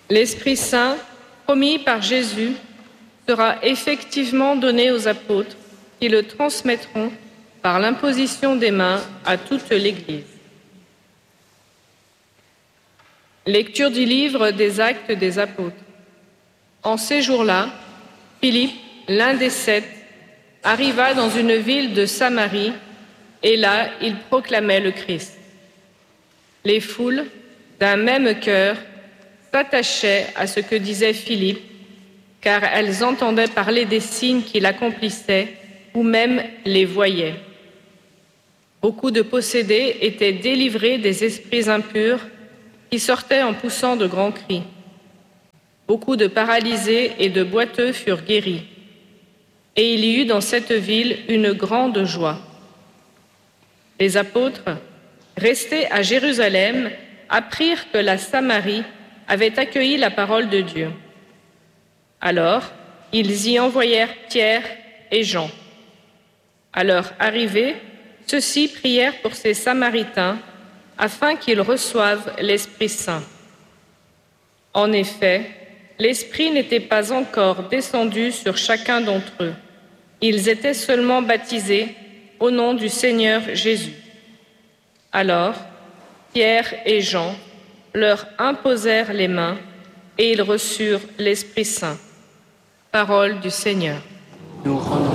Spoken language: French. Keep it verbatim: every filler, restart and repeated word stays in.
L'Esprit Saint, promis par Jésus, sera effectivement donné aux apôtres qui le transmettront par l'imposition des mains à toute l'Église. Lecture du livre des Actes des Apôtres. En ces jours-là, Philippe, l'un des sept, arriva dans une ville de Samarie, et là, il proclamait le Christ. Les foules, d'un même cœur, s'attachaient à ce que disait Philippe, car elles entendaient parler des signes qu'il accomplissait ou même les voyaient. Beaucoup de possédés étaient délivrés des esprits impurs qui sortaient en poussant de grands cris. Beaucoup de paralysés et de boiteux furent guéris. Et il y eut dans cette ville une grande joie. Les apôtres, restés à Jérusalem, apprirent que la Samarie avait accueilli la parole de Dieu. Alors, ils y envoyèrent Pierre et Jean. À leur arrivée, ceux-ci prièrent pour ces Samaritains afin qu'ils reçoivent l'Esprit Saint. En effet, l'Esprit n'était pas encore descendu sur chacun d'entre eux. Ils étaient seulement baptisés au nom du Seigneur Jésus. Alors, Pierre et Jean leur imposèrent les mains et ils reçurent l'Esprit Saint. Parole du Seigneur. Nous rendons